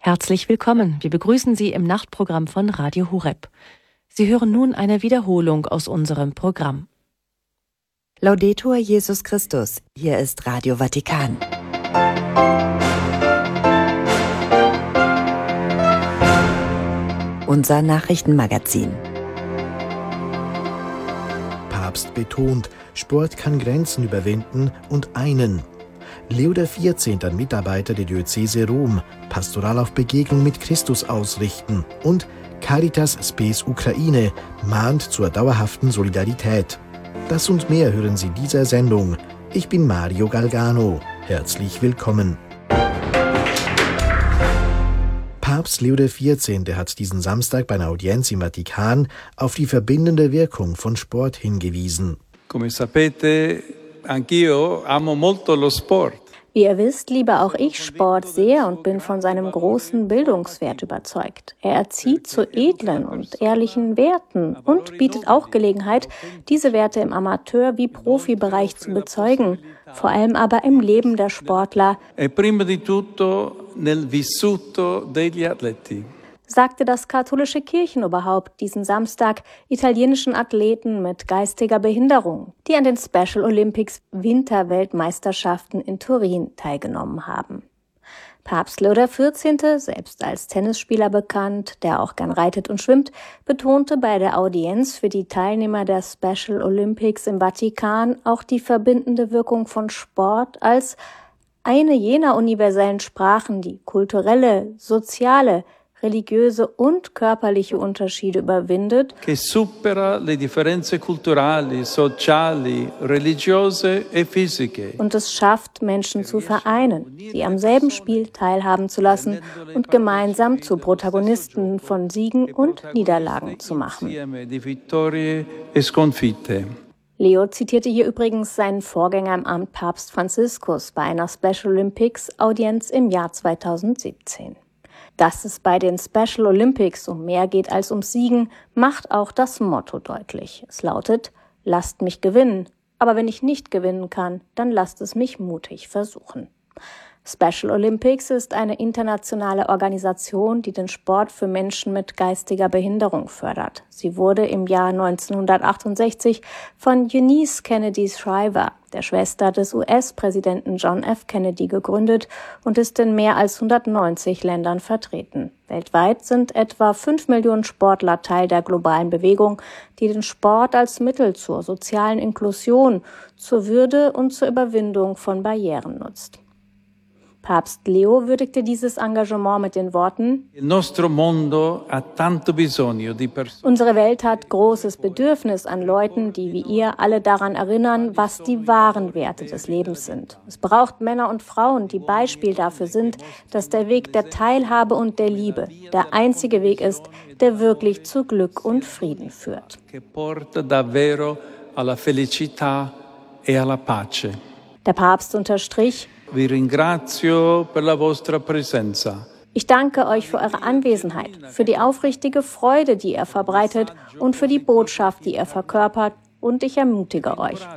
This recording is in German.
Herzlich willkommen. Wir begrüßen Sie im Nachtprogramm von Radio Horeb. Sie hören nun eine Wiederholung aus unserem Programm. Laudetur Jesus Christus. Hier ist Radio Vatikan. Unser Nachrichtenmagazin. Papst betont, Sport kann Grenzen überwinden und einen. Leo XIV., Mitarbeiter der Diözese Rom, Pastoral auf Begegnung mit Christus ausrichten und Caritas Spes Ukraine mahnt zur dauerhaften Solidarität. Das und mehr hören Sie in dieser Sendung. Ich bin Mario Galgano. Herzlich willkommen. Papst Leo XIV. Hat diesen Samstag bei einer Audienz im Vatikan auf die verbindende Wirkung von Sport hingewiesen. Come sapete, anch'io amo molto lo sport. Wie ihr wisst, liebe auch ich Sport sehr und bin von seinem großen Bildungswert überzeugt. Er erzieht zu edlen und ehrlichen Werten und bietet auch Gelegenheit, diese Werte im Amateur- wie Profibereich zu bezeugen, vor allem aber im Leben der Sportler. E prima di tutto nel vissuto degli atleti. Sagte das katholische Kirchenoberhaupt diesen Samstag italienischen Athleten mit geistiger Behinderung, die an den Special Olympics Winterweltmeisterschaften in Turin teilgenommen haben. Papst Leo XIV., selbst als Tennisspieler bekannt, der auch gern reitet und schwimmt, betonte bei der Audienz für die Teilnehmer der Special Olympics im Vatikan auch die verbindende Wirkung von Sport als eine jener universellen Sprachen, die kulturelle, soziale, religiöse und körperliche Unterschiede überwindet, Che supera le differenze culturali, sociali, religiose e fisiche. Und es schafft, Menschen zu vereinen, sie am selben Spiel teilhaben zu lassen und gemeinsam zu Protagonisten von Siegen und Niederlagen zu machen. Di vittorie e sconfitte. Leo zitierte hier übrigens seinen Vorgänger im Amt, Papst Franziskus, bei einer Special Olympics Audienz im Jahr 2017. Dass es bei den Special Olympics um mehr geht als ums Siegen, macht auch das Motto deutlich. Es lautet: Lasst mich gewinnen, aber wenn ich nicht gewinnen kann, dann lasst es mich mutig versuchen. Special Olympics ist eine internationale Organisation, die den Sport für Menschen mit geistiger Behinderung fördert. Sie wurde im Jahr 1968 von Eunice Kennedy Shriver, der Schwester des US-Präsidenten John F. Kennedy, gegründet und ist in mehr als 190 Ländern vertreten. Weltweit sind etwa 5 Millionen Sportler Teil der globalen Bewegung, die den Sport als Mittel zur sozialen Inklusion, zur Würde und zur Überwindung von Barrieren nutzt. Papst Leo würdigte dieses Engagement mit den Worten: Unsere Welt hat großes Bedürfnis an Leuten, die wie ihr alle daran erinnern, was die wahren Werte des Lebens sind. Es braucht Männer und Frauen, die Beispiel dafür sind, dass der Weg der Teilhabe und der Liebe der einzige Weg ist, der wirklich zu Glück und Frieden führt. Der Papst unterstrich: Vi ringrazio per la vostra presenza. Ich danke euch für eure Anwesenheit, für die aufrichtige Freude, die ihr verbreitet und für die Botschaft, die ihr verkörpert, und ich ermutige euch.